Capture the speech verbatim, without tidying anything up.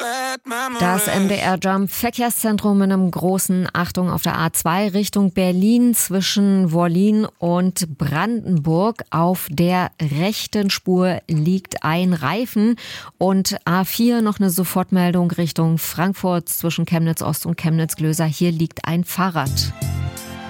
Das M D R Jump Verkehrszentrum in einem großen Achtung auf der A zwei Richtung Berlin zwischen Wollin und Brandenburg. Auf der rechten Spur liegt ein Reifen und A vier noch eine Sofortmeldung Richtung Frankfurt zwischen Chemnitz Ost und Chemnitz Glöser. Hier liegt ein Fahrrad.